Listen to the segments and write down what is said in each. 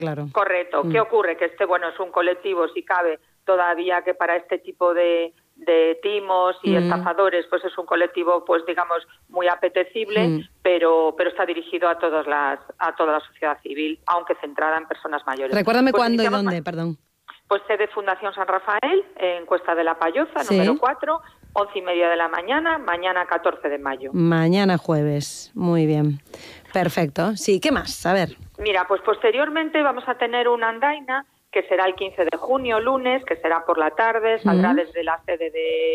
claro. Correcto. ¿Qué ocurre? Que es un colectivo, si cabe, todavía que para este tipo de timos y estafadores, pues es un colectivo, pues digamos, muy apetecible, pero está dirigido a toda la sociedad civil, aunque centrada en personas mayores. Recuérdame pues cuándo y dónde, perdón. Pues sede Fundación San Rafael, en Cuesta de la Payoza, número 4, 11:30 de la mañana, mañana 14 de mayo. Mañana jueves, muy bien. Perfecto. Sí, ¿qué más? A ver. Mira, pues posteriormente vamos a tener una andaina que será el 15 de junio, lunes, que será por la tarde, saldrá desde la sede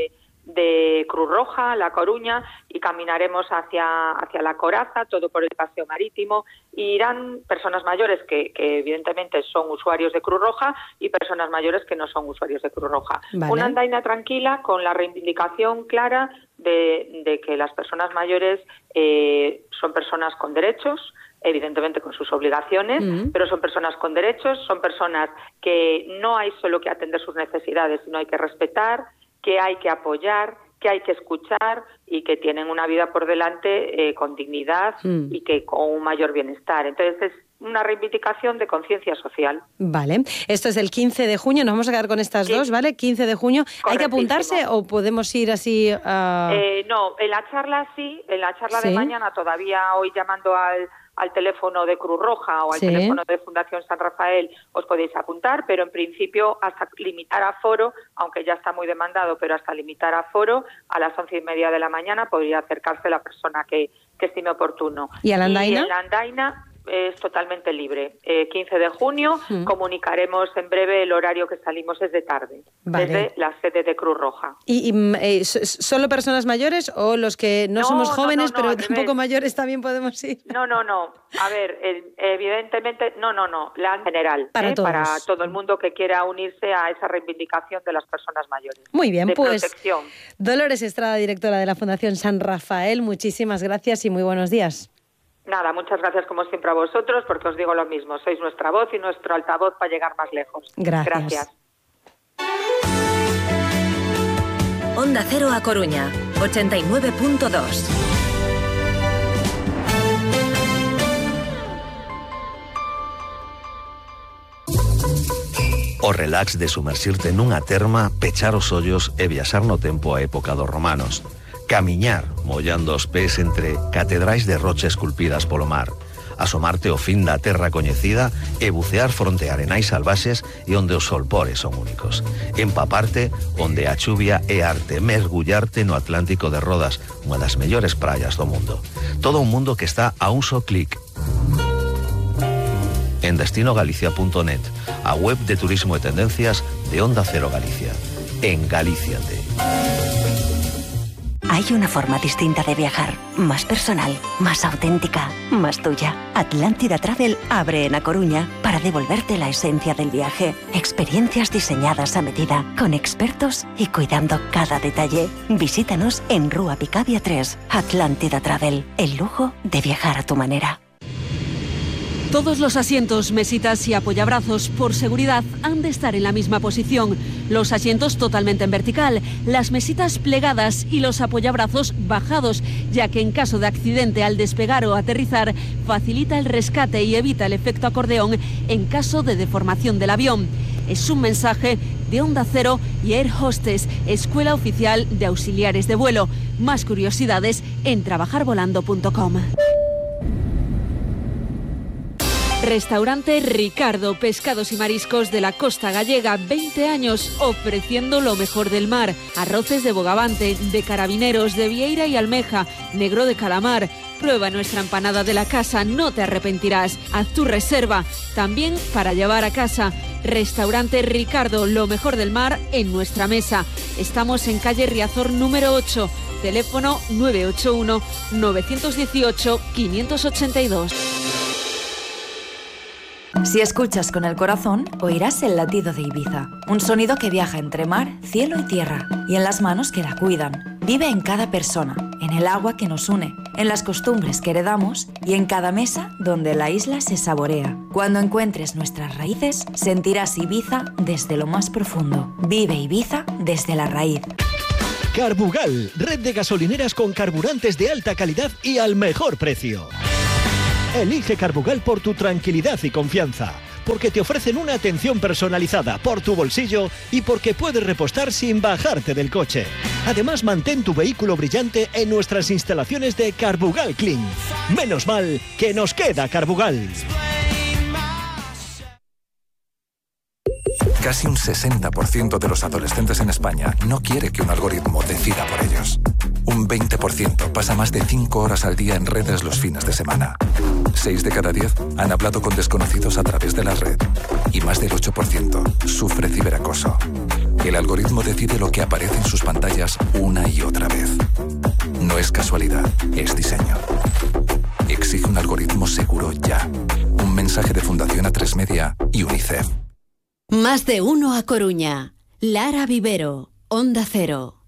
de Cruz Roja, La Coruña, y caminaremos hacia La Coraza, todo por el paseo marítimo, y irán personas mayores que evidentemente son usuarios de Cruz Roja y personas mayores que no son usuarios de Cruz Roja. Vale. Una andaina tranquila con la reivindicación clara de que las personas mayores son personas con derechos, evidentemente con sus obligaciones, pero son personas con derechos, son personas que no hay solo que atender sus necesidades, sino hay que respetar, que hay que apoyar, que hay que escuchar y que tienen una vida por delante con dignidad y que con un mayor bienestar. Entonces es una reivindicación de conciencia social. Vale, esto es el 15 de junio, nos vamos a quedar con estas dos, ¿vale? 15 de junio. ¿Hay que apuntarse o podemos ir así a...? No, en la charla sí, en la charla de mañana todavía hoy llamando al teléfono de Cruz Roja o al teléfono de Fundación San Rafael os podéis apuntar, pero en principio hasta limitar aforo, aunque ya está muy demandado, pero hasta limitar aforo, a las 11:30 de la mañana podría acercarse la persona que estime oportuno. ¿Y a la andaina? Y en la andaina es totalmente libre. 15 de junio comunicaremos en breve el horario que salimos es de tarde, desde la sede de Cruz Roja. ¿Y solo personas mayores o los que no somos jóvenes pero tampoco mayores también podemos ir? No. A ver, evidentemente, no. La en general, para todo el mundo que quiera unirse a esa reivindicación de las personas mayores. Muy bien, pues protección. Dolores Estrada, directora de la Fundación San Rafael, muchísimas gracias y muy buenos días. Nada, muchas gracias como siempre a vosotros, porque os digo lo mismo, sois nuestra voz y nuestro altavoz para llegar más lejos. Gracias. Onda Cero A Coruña, 89.2. O relax de sumersirte nunha terma, pechar os ollos e viaxar no tempo a época dos romanos. Camiñar, mollando os pés entre catedrais de rocha esculpidas polo mar. Asomarte ao fin da terra coñecida e bucear fronte a arenais salvaxes e onde os solpores son únicos. Empaparte onde a chuvia é arte, mergullarte no Atlántico de Rodas, unha das mellores praias do mundo. Todo un mundo que está a un só clic. En destinogalicia.net, a web de turismo e tendencias de Onda Cero Galicia. En Galíciate. Hay una forma distinta de viajar, más personal, más auténtica, más tuya. Atlántida Travel abre en A Coruña para devolverte la esencia del viaje. Experiencias diseñadas a medida, con expertos y cuidando cada detalle. Visítanos en Rúa Picabia 3. Atlántida Travel, el lujo de viajar a tu manera. Todos los asientos, mesitas y apoyabrazos, por seguridad, han de estar en la misma posición. Los asientos totalmente en vertical, las mesitas plegadas y los apoyabrazos bajados, ya que en caso de accidente al despegar o aterrizar, facilita el rescate y evita el efecto acordeón en caso de deformación del avión. Es un mensaje de Onda Cero y Air Hostess, Escuela Oficial de Auxiliares de Vuelo. Más curiosidades en trabajarvolando.com. Restaurante Ricardo, pescados y mariscos de la costa gallega, 20 años ofreciendo lo mejor del mar. Arroces de bogavante, de carabineros, de vieira y almeja, negro de calamar. Prueba nuestra empanada de la casa, no te arrepentirás. Haz tu reserva, también para llevar a casa. Restaurante Ricardo, lo mejor del mar en nuestra mesa. Estamos en calle Riazor número 8, teléfono 981 918 582. Si escuchas con el corazón, oirás el latido de Ibiza. Un sonido que viaja entre mar, cielo y tierra, y en las manos que la cuidan. Vive en cada persona, en el agua que nos une, en las costumbres que heredamos y en cada mesa donde la isla se saborea. Cuando encuentres nuestras raíces, sentirás Ibiza desde lo más profundo. Vive Ibiza desde la raíz. Carbugal, red de gasolineras con carburantes de alta calidad y al mejor precio. Elige Carbugal por tu tranquilidad y confianza. porque te ofrecen una atención personalizada por tu bolsillo y porque puedes repostar sin bajarte del coche. Además, mantén tu vehículo brillante en nuestras instalaciones de Carbugal Clean. Menos mal que nos queda Carbugal. Casi un 60% de los adolescentes en España no quiere que un algoritmo decida por ellos. Un 20% pasa más de 5 horas al día en redes los fines de semana. 6 de cada 10 han hablado con desconocidos a través de la red. Y más del 8% sufre ciberacoso. El algoritmo decide lo que aparece en sus pantallas una y otra vez. No es casualidad, es diseño. Exige un algoritmo seguro ya. Un mensaje de Fundación A3 Media y UNICEF. Más de uno a Coruña. Lara Vivero, Onda Cero.